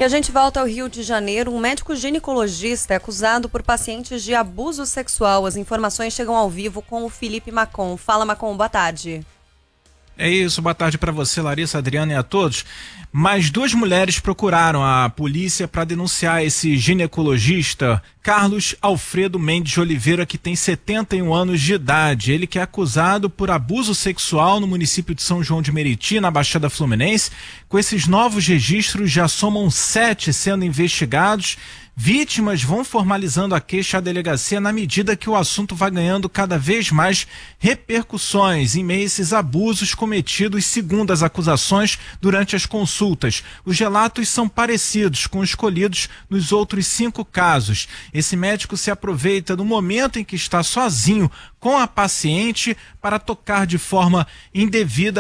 E a gente volta ao Rio de Janeiro. Um médico ginecologista é acusado por pacientes de abuso sexual. As informações chegam ao vivo com o Felipe Macon. Fala, Macon, boa tarde. É isso, boa tarde para você, Larissa, Adriana e a todos. Mais 2 mulheres procuraram a polícia para denunciar esse ginecologista, Carlos Alfredo Mendes de Oliveira, que tem 71 anos de idade. Ele que é acusado por abuso sexual no município de São João de Meriti, na Baixada Fluminense. Com esses novos registros, já somam 7 sendo investigados. Vítimas vão formalizando a queixa à delegacia na medida que o assunto vai ganhando cada vez mais repercussões em meio a esses abusos cometidos segundo as acusações durante as consultas. Os relatos são parecidos com os escolhidos nos outros 5 casos. Esse médico se aproveita do momento em que está sozinho com a paciente para tocar de forma indevida